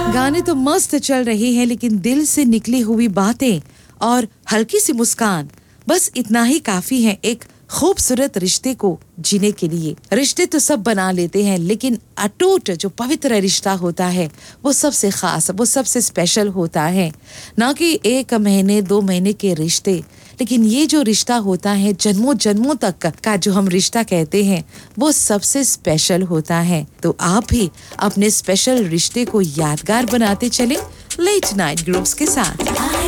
गाने तो मस्त चल रहे हैं, लेकिन दिल से निकली हुई बातें और हल्की सी मुस्कान, बस इतना ही काफी है एक खूबसूरत रिश्ते को जीने के लिए। रिश्ते तो सब बना लेते हैं, लेकिन अटूट जो पवित्र रिश्ता होता है वो सबसे खास, वो सबसे स्पेशल होता है। ना कि 1 महीने 2 महीने के रिश्ते, लेकिन ये जो रिश्ता होता है जन्मों जन्मों तक का जो हम रिश्ता कहते हैं वो सबसे स्पेशल होता है। तो आप भी अपने स्पेशल रिश्ते को यादगार बनाते चले लेट नाइट ग्रुप्स के साथ।